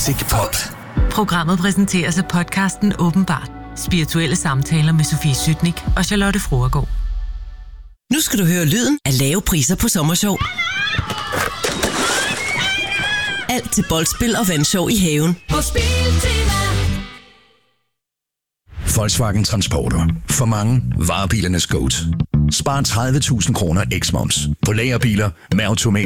Classic Pop. Programmet præsenteres af podcasten Åbenbart. Spirituelle samtaler med Sofie Sytnik og Charlotte Froergaard. Nu skal du høre lyden af lave priser på Sommershow. Alt til boldspil og vandshow i haven. På Spiltema. Volkswagen Transporter. For mange varebilernes GOAT. Spar 30.000 kroner x-moms på lagerbiler med automat.